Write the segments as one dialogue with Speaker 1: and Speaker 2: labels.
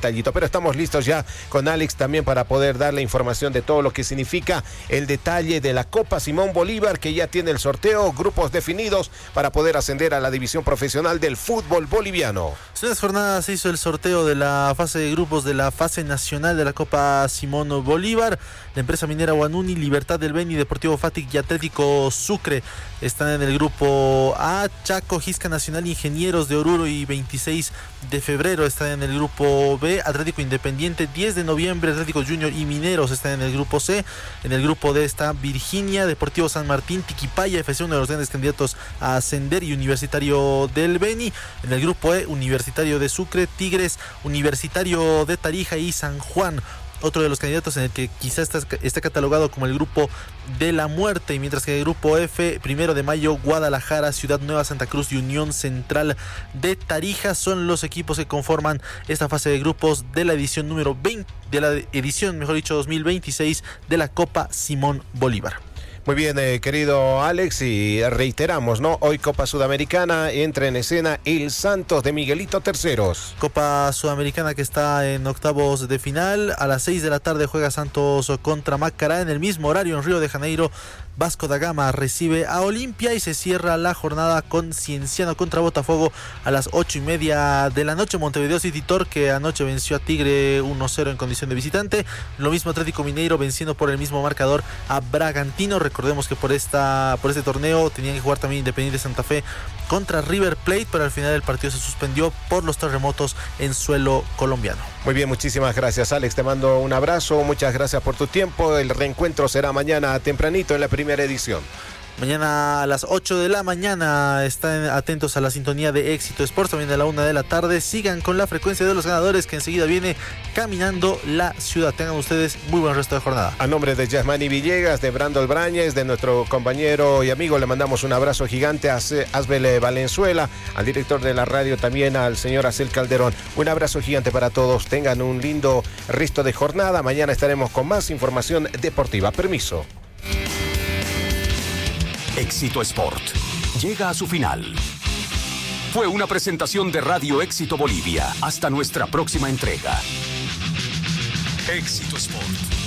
Speaker 1: detallito. Pero estamos listos ya con Alex también para poder dar la información de todo lo que significa el detalle de la Copa Simón Bolívar, que ya tiene el sorteo, grupos definidos para poder ascender a la división profesional del fútbol boliviano.
Speaker 2: En estas jornadas se hizo el sorteo de la fase de grupos de la fase nacional de la Copa Simón Bolívar. La empresa minera Guanuni, Libertad del Beni, Deportivo Fatic y Atlético Sucre están en el grupo A. Chaco, Gisca Nacional, Ingenieros de Oruro y 26 de febrero están en el grupo B. Atlético Independiente, 10 de noviembre, Atlético Junior y Mineros están en el grupo C. En el grupo D está Virginia, Deportivo San Martín, Tiquipaya FC, uno de los grandes candidatos a ascender, y Universitario del Beni. En el grupo E, Universitario de Sucre, Tigres, Universitario de Tarija y San Juan, otro de los candidatos en el que quizás está catalogado como el grupo de la muerte. Y mientras que en el grupo F, 1 de mayo, Guadalajara, Ciudad Nueva, Santa Cruz y Unión Central de Tarija son los equipos que conforman esta fase de grupos de la edición número 20, de la edición, mejor dicho, 2026 de la Copa Simón Bolívar.
Speaker 1: Muy bien, querido Alex, y reiteramos, ¿no? Hoy Copa Sudamericana, entra en escena el Santos de Miguelito Terceros.
Speaker 2: Copa Sudamericana que está en octavos de final. A las 6 de la tarde juega Santos contra Macará. En el mismo horario en Río de Janeiro, Vasco da Gama recibe a Olimpia, y se cierra la jornada con Cienciano contra Botafogo a las 8:30 de la noche. Montevideo City Torque, que anoche venció a Tigre 1-0 en condición de visitante. Lo mismo Atlético Mineiro venciendo por el mismo marcador a Bragantino. Recordemos que por este torneo tenían que jugar también Independiente Santa Fe contra River Plate, pero al final el partido se suspendió por los terremotos en suelo colombiano.
Speaker 1: Muy bien, muchísimas gracias, Alex. Te mando un abrazo, muchas gracias por tu tiempo. El reencuentro será mañana tempranito en la primera edición.
Speaker 2: Mañana a las 8 de la mañana están atentos a la sintonía de Éxito Sports, también a la 1 de la tarde. Sigan con la frecuencia de los ganadores, que enseguida viene Caminando la Ciudad. Tengan ustedes muy buen resto de jornada.
Speaker 1: A nombre de Yasmani Villegas, de Brando Brañez, de nuestro compañero y amigo, le mandamos un abrazo gigante a Asbel Valenzuela, al director de la radio, también al señor Acel Calderón. Un abrazo gigante para todos. Tengan un lindo resto de jornada. Mañana estaremos con más información deportiva. Permiso.
Speaker 3: Éxito Sport llega a su final. Fue una presentación de Radio Éxito Bolivia. Hasta nuestra próxima entrega. Éxito Sport.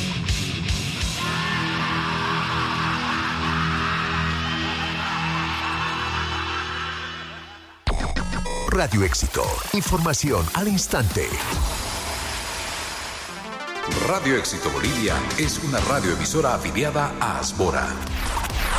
Speaker 3: Radio Éxito. Información al instante. Radio Éxito Bolivia es una radioemisora afiliada a Asbora.